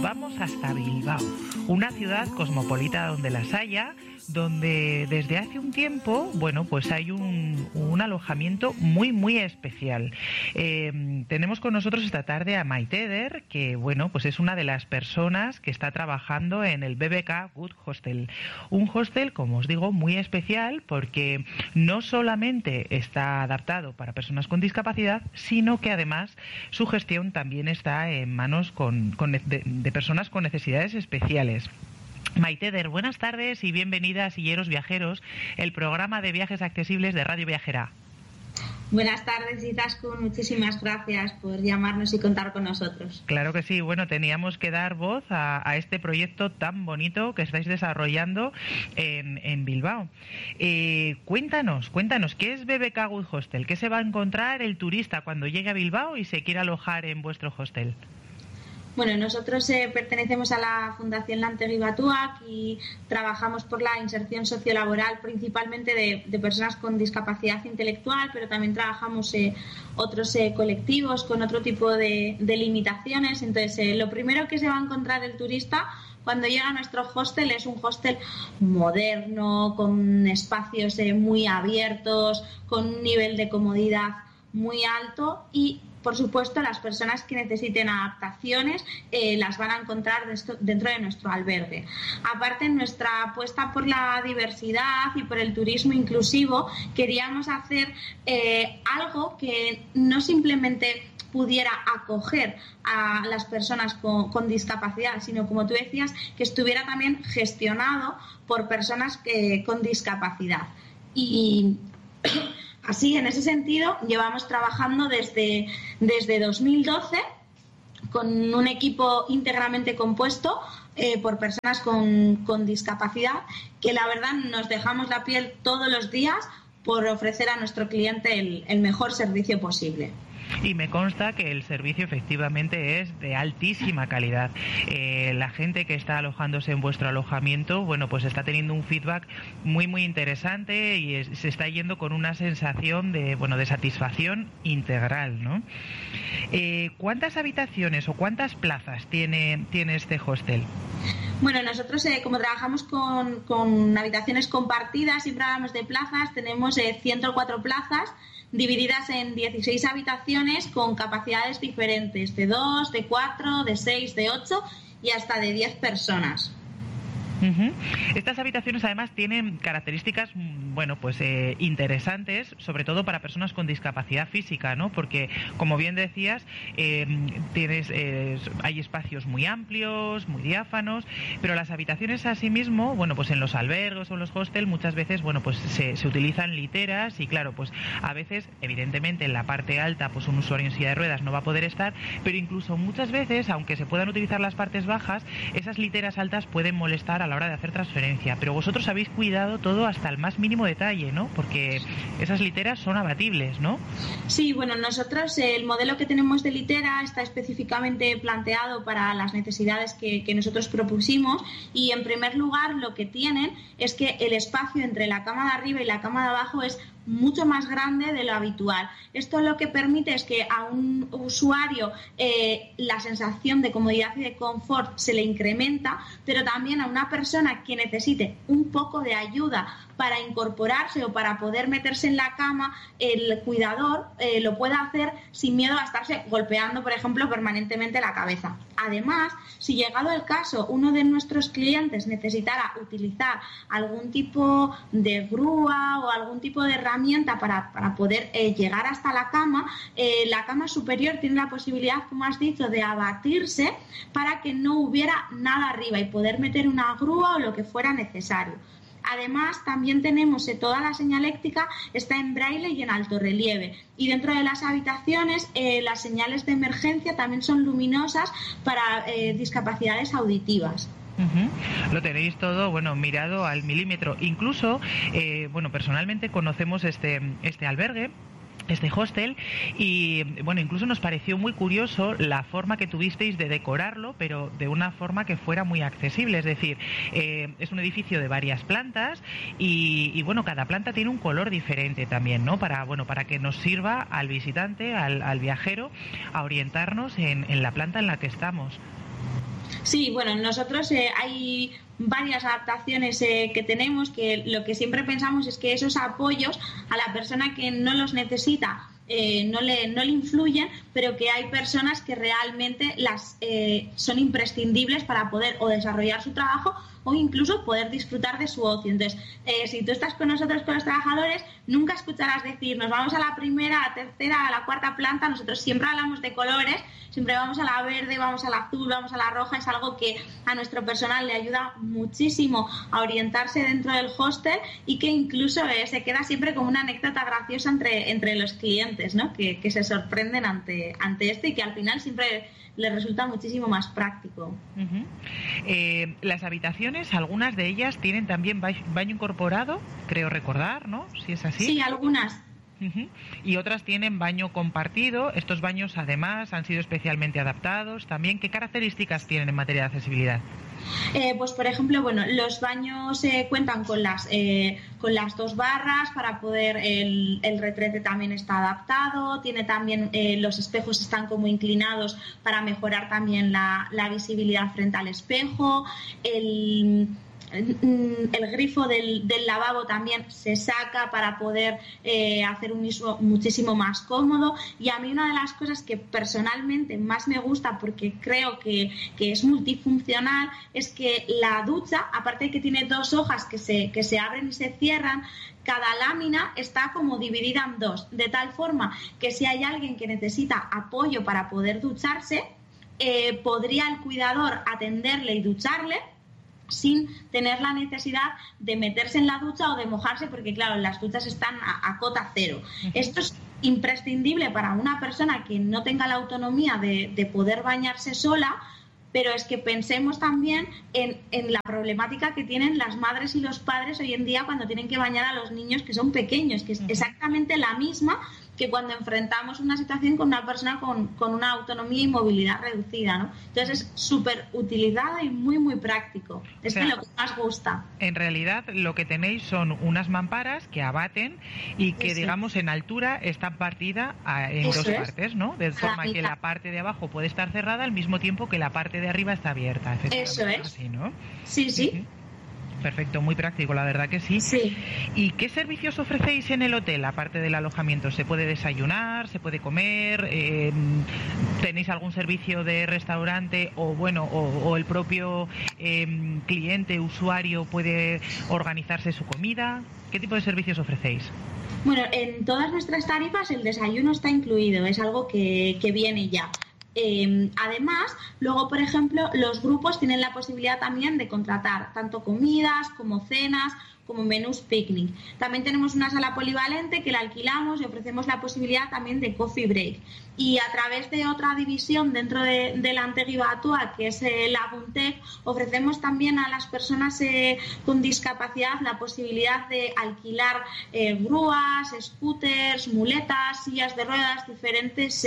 nos vamos hasta Bilbao, una ciudad cosmopolita donde las haya, donde desde hace un tiempo, bueno, pues hay un alojamiento muy especial. Tenemos con nosotros esta tarde a Maite Eder, que bueno, pues es una de las personas que está trabajando en el BBK Good Hostel. Un hostel, como os digo, muy especial porque no solamente está adaptado para personas con discapacidad, sino que además su gestión también está en manos de personas con necesidades especiales. Maite Eder, buenas tardes y bienvenida a Silleros Viajeros, el programa de viajes accesibles de Radio Viajera. Buenas tardes, Izaskun. Muchísimas gracias por llamarnos y contar con nosotros. Claro que sí. Bueno, teníamos que dar voz a este proyecto tan bonito que estáis desarrollando en Bilbao. Cuéntanos, ¿qué es BBK Good Hostel? ¿Qué se va a encontrar el turista cuando llegue a Bilbao y se quiera alojar en vuestro hostel? Bueno, nosotros pertenecemos a la Fundación Lantegui Batuac y trabajamos por la inserción sociolaboral principalmente de personas con discapacidad intelectual, pero también trabajamos otros colectivos con otro tipo de limitaciones. Entonces, lo primero que se va a encontrar el turista cuando llega a nuestro hostel es un hostel moderno, con espacios muy abiertos, con un nivel de comodidad muy alto y, por supuesto, las personas que necesiten adaptaciones las van a encontrar dentro de nuestro albergue. Aparte, en nuestra apuesta por la diversidad y por el turismo inclusivo, queríamos hacer algo que no simplemente pudiera acoger a las personas con discapacidad, sino, como tú decías, que estuviera también gestionado por personas con discapacidad. Y así, en ese sentido, llevamos trabajando desde 2012 con un equipo íntegramente compuesto por personas con discapacidad, que la verdad nos dejamos la piel todos los días por ofrecer a nuestro cliente el mejor servicio posible. Y me consta que el servicio efectivamente es de altísima calidad. La gente que está alojándose en vuestro alojamiento, bueno, pues está teniendo un feedback muy interesante y se está yendo con una sensación de satisfacción integral, ¿no? ¿Cuántas habitaciones o cuántas plazas tiene este hostel? Bueno, nosotros como trabajamos con habitaciones compartidas, siempre hablamos de plazas, tenemos 104 plazas divididas en 16 habitaciones con capacidades diferentes, de 2, de 4, de 6, de 8 y hasta de 10 personas. Uh-huh. Estas habitaciones además tienen características interesantes, sobre todo para personas con discapacidad física, ¿no? Porque, como bien decías, hay espacios muy amplios, muy diáfanos, pero las habitaciones asimismo, en los albergos o en los hostels muchas veces, se utilizan literas y claro, pues a veces, evidentemente, en la parte alta, pues un usuario en silla de ruedas no va a poder estar, pero incluso muchas veces, aunque se puedan utilizar las partes bajas, esas literas altas pueden molestar a la hora de hacer transferencia, pero vosotros habéis cuidado todo hasta el más mínimo detalle, ¿no? Porque esas literas son abatibles, ¿no? Sí, bueno, nosotros el modelo que tenemos de litera está específicamente planteado para las necesidades que nosotros propusimos y, en primer lugar, lo que tienen es que el espacio entre la cama de arriba y la cama de abajo es mucho más grande de lo habitual. Esto lo que permite es que a un usuario la sensación de comodidad y de confort se le incrementa, pero también a una persona que necesite un poco de ayuda para incorporarse o para poder meterse en la cama, el cuidador lo puede hacer sin miedo a estarse golpeando, por ejemplo, permanentemente la cabeza. Además, si llegado el caso uno de nuestros clientes necesitara utilizar algún tipo de grúa o algún tipo de herramienta para poder llegar hasta la cama superior tiene la posibilidad, como has dicho, de abatirse para que no hubiera nada arriba y poder meter una grúa o lo que fuera necesario. Además, también tenemos toda la señaléctica está en braille y en alto relieve. Y dentro de las habitaciones, las señales de emergencia también son luminosas para discapacidades auditivas. Uh-huh. Lo tenéis todo, mirado al milímetro. Incluso, personalmente conocemos este albergue, este hostel, y incluso nos pareció muy curioso la forma que tuvisteis de decorarlo, pero de una forma que fuera muy accesible, es decir, es un edificio de varias plantas y cada planta tiene un color diferente también, ¿no? Para que nos sirva al visitante, al viajero, a orientarnos en la planta en la que estamos. Sí, bueno, nosotros hay varias adaptaciones que tenemos, que lo que siempre pensamos es que esos apoyos a la persona que no los necesita no le influyen, pero que hay personas que realmente son imprescindibles para poder o desarrollar su trabajo o incluso poder disfrutar de su ocio. Entonces, si tú estás con nosotros, con los trabajadores, nunca escucharás decir, nos vamos a la primera, a la tercera, a la cuarta planta. Nosotros siempre hablamos de colores, siempre vamos a la verde, vamos a la azul, vamos a la roja. Es algo que a nuestro personal le ayuda muchísimo a orientarse dentro del hostel y que incluso se queda siempre como una anécdota graciosa entre los clientes, ¿no? Que se sorprenden ante esto y que al final siempre les resulta muchísimo más práctico. Las habitaciones, algunas de ellas tienen también baño incorporado, creo recordar, ¿no? Si es así. Sí, algunas. Y otras tienen baño compartido. Estos baños además han sido especialmente adaptados también. ¿Qué características tienen en materia de accesibilidad? Pues por ejemplo, bueno, los baños cuentan con las 2 barras para poder, el retrete también está adaptado, tiene también los espejos están como inclinados para mejorar también la visibilidad frente al espejo. El grifo del lavabo también se saca para poder hacer un uso muchísimo más cómodo. Y a mí una de las cosas que personalmente más me gusta, porque creo que es multifuncional, es que la ducha, aparte de que tiene 2 hojas que se abren y se cierran, cada lámina está como dividida en 2, de tal forma que si hay alguien que necesita apoyo para poder ducharse, podría el cuidador atenderle y ducharle sin tener la necesidad de meterse en la ducha o de mojarse, porque claro, las duchas están a cota cero. Esto es imprescindible para una persona que no tenga la autonomía de poder bañarse sola, pero es que pensemos también en la problemática que tienen las madres y los padres hoy en día cuando tienen que bañar a los niños que son pequeños, que es exactamente la misma que cuando enfrentamos una situación con una persona con una autonomía y movilidad reducida, ¿no? Entonces es súper utilizado y muy, muy práctico. Es lo que más gusta. En realidad lo que tenéis son unas mamparas que abaten y que, digamos, en altura están partidas en 2 partes, ¿no? De forma que la parte de abajo puede estar cerrada al mismo tiempo que la parte de arriba está abierta. Eso es. Así, ¿no? Sí, sí. Perfecto, muy práctico, la verdad que sí. Sí. ¿Y qué servicios ofrecéis en el hotel, aparte del alojamiento? ¿Se puede desayunar? ¿Se puede comer? ¿Tenéis algún servicio de restaurante? O el propio cliente, usuario, puede organizarse su comida? ¿Qué tipo de servicios ofrecéis? Bueno, en todas nuestras tarifas el desayuno está incluido, es algo que viene ya. Además, luego, por ejemplo, los grupos tienen la posibilidad también de contratar tanto comidas como cenas, como menús picnic. También tenemos una sala polivalente que la alquilamos y ofrecemos la posibilidad también de coffee break. Y a través de otra división dentro de la Antegi Batua, que es la Buntec, ofrecemos también a las personas con discapacidad la posibilidad de alquilar grúas, scooters, muletas, sillas de ruedas, diferentes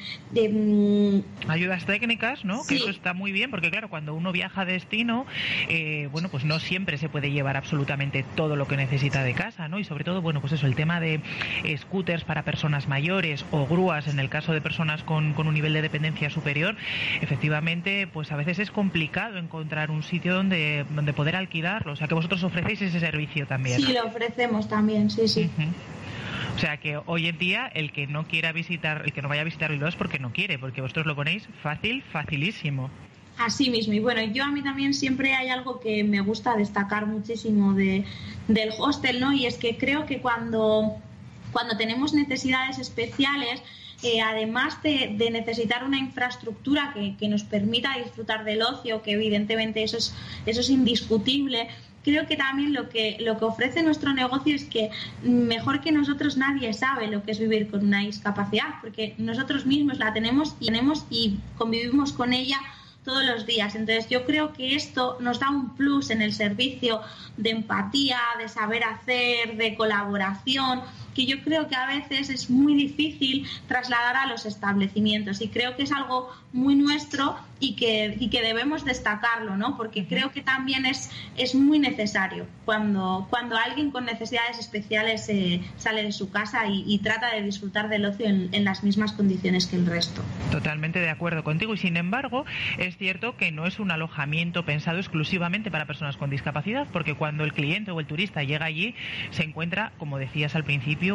ayudas técnicas, ¿no? Sí. Que eso está muy bien, porque claro, cuando uno viaja a destino, pues no siempre se puede llevar absolutamente todo lo que necesita de casa, ¿no? Y sobre todo, pues eso, el tema de scooters para personas mayores o grúas en el caso de personas con un nivel de dependencia superior, efectivamente, pues a veces es complicado encontrar un sitio donde poder alquilarlo. O sea, que vosotros ofrecéis ese servicio también. Sí, lo ofrecemos también, sí, sí. O sea que hoy en día el que no quiera visitar, el que no vaya a visitar Bilbao es porque no quiere, porque vosotros lo ponéis facilísimo. Así mismo. Y bueno, a mí también siempre hay algo que me gusta destacar muchísimo del hostel, ¿no? Y es que creo que cuando tenemos necesidades especiales, además de necesitar una infraestructura que nos permita disfrutar del ocio, que evidentemente eso es indiscutible, creo que también lo que ofrece nuestro negocio es que mejor que nosotros nadie sabe lo que es vivir con una discapacidad, porque nosotros mismos la tenemos y convivimos con ella todos los días. Entonces yo creo que esto nos da un plus en el servicio de empatía, de saber hacer, de colaboración, que yo creo que a veces es muy difícil trasladar a los establecimientos, y creo que es algo muy nuestro y que debemos destacarlo, ¿no? Porque creo que también es muy necesario cuando alguien con necesidades especiales sale de su casa y trata de disfrutar del ocio en las mismas condiciones que el resto. Totalmente de acuerdo contigo, y sin embargo es cierto que no es un alojamiento pensado exclusivamente para personas con discapacidad, porque cuando el cliente o el turista llega allí se encuentra, como decías al principio,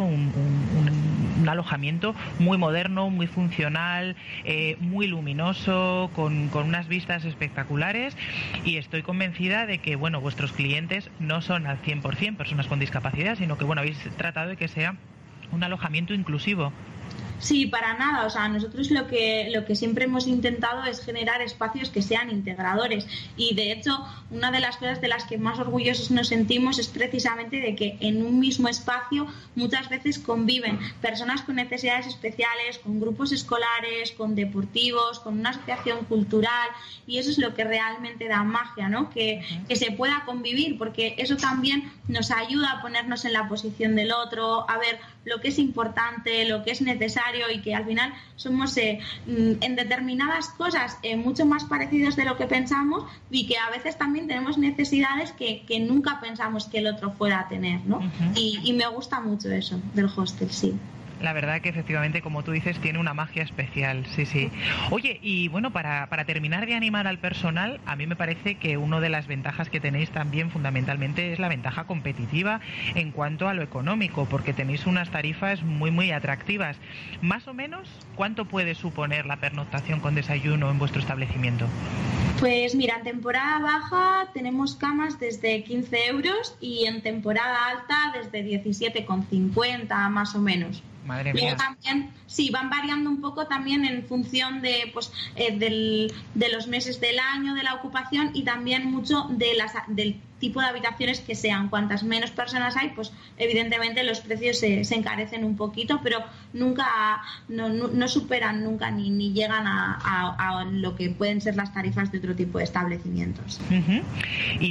un alojamiento muy moderno, muy funcional, muy luminoso, con unas vistas espectaculares, y estoy convencida de que, bueno, vuestros clientes no son al 100% personas con discapacidad, sino que, bueno, habéis tratado de que sea un alojamiento inclusivo. Sí, para nada. O sea, nosotros lo que siempre hemos intentado es generar espacios que sean integradores, y de hecho una de las cosas de las que más orgullosos nos sentimos es precisamente de que en un mismo espacio muchas veces conviven personas con necesidades especiales, con grupos escolares, con deportivos, con una asociación cultural, y eso es lo que realmente da magia, ¿no? Que se pueda convivir, porque eso también nos ayuda a ponernos en la posición del otro, a ver lo que es importante, lo que es necesario, y que al final somos en determinadas cosas mucho más parecidos de lo que pensamos, y que a veces también tenemos necesidades que nunca pensamos que el otro fuera a tener, ¿no? Y me gusta mucho eso del hostel, sí. La verdad que efectivamente, como tú dices, tiene una magia especial, sí, sí. Oye, y bueno, para terminar de animar al personal, a mí me parece que una de las ventajas que tenéis también fundamentalmente es la ventaja competitiva en cuanto a lo económico, porque tenéis unas tarifas muy, muy atractivas. Más o menos, ¿cuánto puede suponer la pernoctación con desayuno en vuestro establecimiento? Pues mira, en temporada baja tenemos camas desde 15 euros y en temporada alta desde 17,50 más o menos. Madre mía. Luego también, sí, van variando un poco también en función de de los meses del año, de la ocupación, y también mucho del tipo de habitaciones que sean. Cuantas menos personas hay, pues evidentemente los precios se encarecen un poquito, pero nunca no superan nunca ni llegan a lo que pueden ser las tarifas de otro tipo de establecimientos. Y